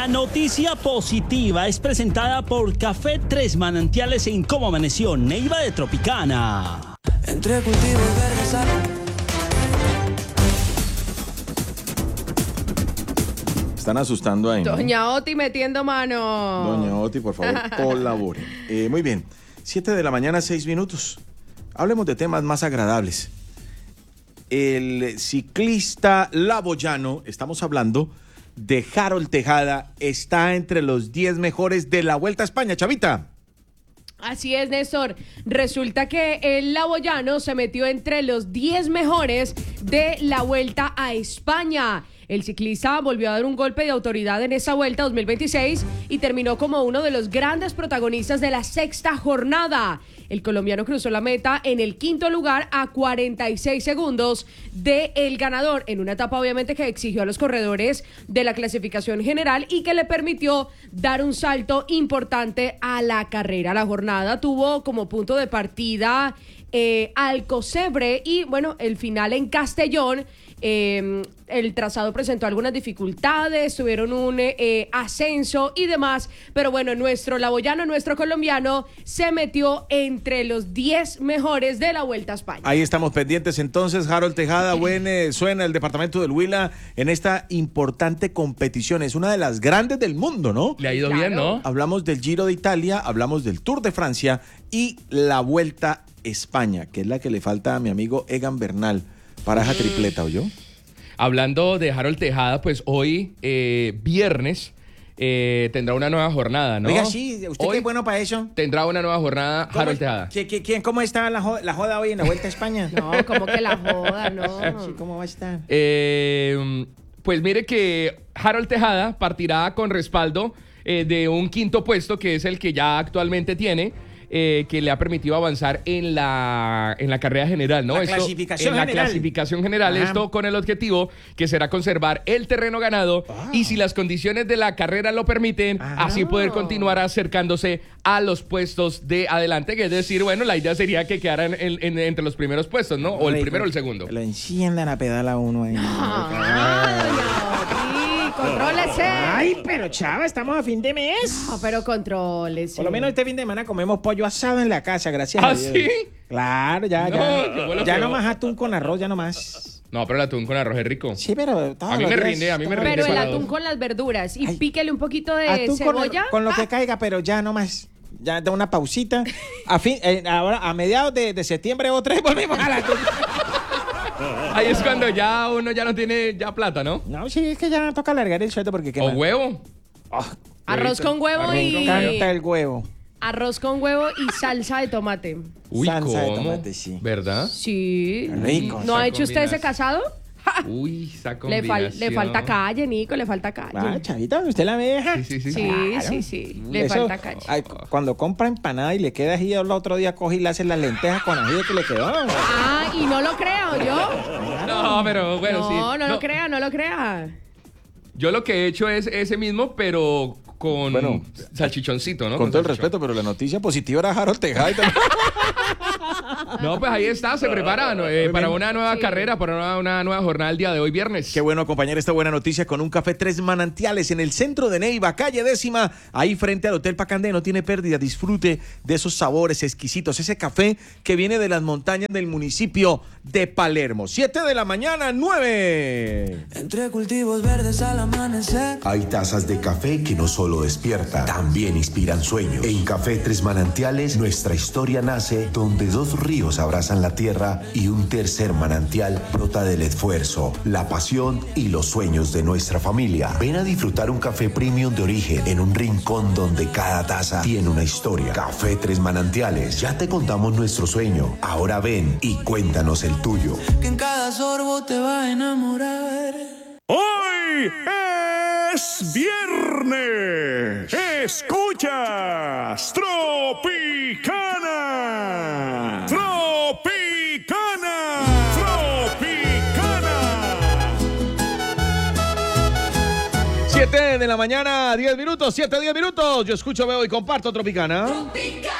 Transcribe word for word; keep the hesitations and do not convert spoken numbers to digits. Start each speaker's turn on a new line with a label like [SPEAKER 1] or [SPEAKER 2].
[SPEAKER 1] La noticia positiva es presentada por Café Tres Manantiales en Cómo Amaneció, Neiva de Tropicana.
[SPEAKER 2] Entre cultivos verdes al...
[SPEAKER 3] Están asustando ahí, ¿no?
[SPEAKER 4] Doña Oti metiendo mano.
[SPEAKER 3] Doña Oti, por favor, colabore. Eh, muy bien, siete de la mañana, seis minutos. Hablemos de temas más agradables. El ciclista laboyano, estamos hablando de Harold Tejada, está entre los diez mejores de la Vuelta a España, Chavita.
[SPEAKER 4] Así es, Néstor. Resulta que el laboyano se metió entre los diez mejores de la Vuelta a España. El ciclista volvió a dar un golpe de autoridad en esa Vuelta dos mil veintiséis y terminó como uno de los grandes protagonistas de la sexta jornada. El colombiano cruzó la meta en el quinto lugar a cuarenta y seis segundos del ganador, en una etapa obviamente que exigió a los corredores de la clasificación general y que le permitió dar un salto importante a la carrera. La jornada tuvo como punto de partida eh, Alcocebre y bueno, el final en Castellón. Eh, el trazado presentó algunas dificultades, tuvieron un eh, ascenso y demás, pero bueno, nuestro laboyano, nuestro colombiano se metió entre los diez mejores de la Vuelta a España.
[SPEAKER 3] Ahí estamos pendientes entonces. Harold Tejada, buen eh, suena el departamento del Huila en esta importante competición, es una de las grandes del mundo, ¿no?
[SPEAKER 5] Le ha ido
[SPEAKER 4] Claro.
[SPEAKER 5] bien, ¿no?
[SPEAKER 3] Hablamos del Giro de Italia, hablamos del Tour de Francia y la Vuelta a España, que es la que le falta a mi amigo Egan Bernal para esa tripleta, ¿oyó?
[SPEAKER 5] Hablando de Harold Tejada, pues hoy, eh, viernes, eh, tendrá una nueva jornada, ¿no?
[SPEAKER 3] Oiga, sí, usted
[SPEAKER 5] Hoy
[SPEAKER 3] qué es bueno para eso.
[SPEAKER 5] tendrá una nueva jornada
[SPEAKER 3] ¿Cómo-
[SPEAKER 5] Harold Tejada.
[SPEAKER 3] ¿Qui- qui- quién, ¿Cómo está la joda, la joda hoy en la Vuelta a España?
[SPEAKER 4] No, como que la joda, no.
[SPEAKER 3] Sí, ¿cómo va a estar?
[SPEAKER 5] Eh, pues mire que Harold Tejada partirá con respaldo eh, de un quinto puesto, que es el que ya actualmente tiene. Eh, que le ha permitido avanzar en la, en la carrera general, ¿no?
[SPEAKER 3] La
[SPEAKER 5] Esto,
[SPEAKER 3] clasificación
[SPEAKER 5] en la
[SPEAKER 3] general.
[SPEAKER 5] clasificación general,
[SPEAKER 3] Ajá.
[SPEAKER 5] esto con el objetivo que será conservar el terreno ganado
[SPEAKER 3] Ah.
[SPEAKER 5] y si las condiciones de la carrera lo permiten,
[SPEAKER 3] Ah.
[SPEAKER 5] así poder continuar acercándose a los puestos de adelante, que es decir, bueno, la idea sería que quedaran en- en- entre los primeros puestos, ¿no? O el
[SPEAKER 3] Rico.
[SPEAKER 5] primero o el segundo.
[SPEAKER 3] Lo enciendan a pedal a uno ahí.
[SPEAKER 4] Ah, doña Oti, contrólese.
[SPEAKER 6] Ay, pero chava, estamos a fin de mes.
[SPEAKER 4] No, pero contrólese.
[SPEAKER 6] Por lo menos este fin de semana comemos pollo asado en la casa, gracias
[SPEAKER 5] ¿Ah,
[SPEAKER 6] a Dios.
[SPEAKER 5] sí?
[SPEAKER 6] Claro, ya,
[SPEAKER 5] No,
[SPEAKER 6] ya.
[SPEAKER 5] qué bueno
[SPEAKER 6] Ya
[SPEAKER 5] que
[SPEAKER 6] no
[SPEAKER 5] va.
[SPEAKER 6] más atún con arroz, ya no más.
[SPEAKER 5] No, pero el atún con arroz es rico.
[SPEAKER 6] Sí, pero todos
[SPEAKER 5] A mí
[SPEAKER 6] los
[SPEAKER 5] me
[SPEAKER 6] días,
[SPEAKER 5] rinde, a mí me
[SPEAKER 6] todos
[SPEAKER 5] rinde
[SPEAKER 6] los
[SPEAKER 4] Pero el
[SPEAKER 5] para
[SPEAKER 4] atún
[SPEAKER 5] dos.
[SPEAKER 4] con las verduras y
[SPEAKER 6] Ay.
[SPEAKER 4] píquele un poquito de
[SPEAKER 6] Atún con,
[SPEAKER 4] cebolla.
[SPEAKER 6] con lo que caiga, pero ya no más. Ya da una pausita. A fin, eh, ahora, a mediados de, de septiembre otra vez volvemos al atún.
[SPEAKER 5] Ahí es cuando ya uno ya no tiene ya plata, ¿no?
[SPEAKER 6] No, sí, es que ya toca alargar el sueldo porque qué
[SPEAKER 5] O
[SPEAKER 6] más.
[SPEAKER 5] huevo.
[SPEAKER 4] Arroz con huevo
[SPEAKER 5] Arroz
[SPEAKER 4] y...
[SPEAKER 6] Me encanta el huevo.
[SPEAKER 4] Arroz con huevo y salsa de tomate.
[SPEAKER 5] Uy,
[SPEAKER 6] Salsa de
[SPEAKER 5] ¿cómo?
[SPEAKER 6] tomate, sí.
[SPEAKER 5] ¿Verdad?
[SPEAKER 4] Sí.
[SPEAKER 6] Rico.
[SPEAKER 4] ¿No
[SPEAKER 5] Esa
[SPEAKER 4] ha hecho usted ese
[SPEAKER 5] combinación.
[SPEAKER 4] casado? ¡Ja!
[SPEAKER 5] Uy, esa
[SPEAKER 4] Le, fal-
[SPEAKER 5] combinación.
[SPEAKER 4] le falta calle, Nico, le falta calle.
[SPEAKER 6] Ah, chavita, ¿usted la deja?
[SPEAKER 5] Sí, sí, sí.
[SPEAKER 4] Sí,
[SPEAKER 6] Claro.
[SPEAKER 4] sí, sí. Le
[SPEAKER 6] Eso,
[SPEAKER 4] falta calle.
[SPEAKER 6] ay, cu- cuando compra empanada y le queda ají, el otro día coge y le hace las lentejas con ají que le quedó.
[SPEAKER 4] Ah, y no lo creo yo.
[SPEAKER 5] No, pero bueno,
[SPEAKER 4] no,
[SPEAKER 5] sí.
[SPEAKER 4] no, lo crea, no lo crea.
[SPEAKER 5] Yo lo que he hecho es ese mismo, pero con
[SPEAKER 3] Bueno,
[SPEAKER 5] salchichoncito, ¿no?
[SPEAKER 3] Con todo el
[SPEAKER 5] salchichón.
[SPEAKER 3] respeto, pero la noticia positiva era Harold Tejada. y también-
[SPEAKER 5] No, pues ahí está, se prepara ¿no? Eh, para una nueva
[SPEAKER 4] Sí.
[SPEAKER 5] carrera, para una, una nueva jornada el día de hoy, viernes.
[SPEAKER 3] Qué bueno acompañar esta buena noticia con un café Tres Manantiales en el centro de Neiva, calle décima, ahí frente al Hotel Pacandé. No tiene pérdida, disfrute de esos sabores exquisitos. Ese café que viene de las montañas del municipio de Palermo. Siete de la mañana, nueve.
[SPEAKER 2] Entre cultivos verdes al amanecer.
[SPEAKER 7] Hay tazas de café que no solo despiertan, también inspiran sueños. En Café Tres Manantiales, nuestra historia nace donde dos ríos abrazan la tierra y un tercer manantial brota del esfuerzo, la pasión y los sueños de nuestra familia. Ven a disfrutar un café premium de origen en un rincón donde cada taza tiene una historia. Café Tres Manantiales, ya te contamos nuestro sueño. Ahora ven y cuéntanos el tuyo.
[SPEAKER 2] Que en cada sorbo te va a enamorar.
[SPEAKER 8] Hoy es viernes. Escuchas Tropicana. Tropicana. Tropicana.
[SPEAKER 3] Siete de la mañana, diez minutos. Siete, diez minutos. Yo escucho, veo y comparto Tropicana.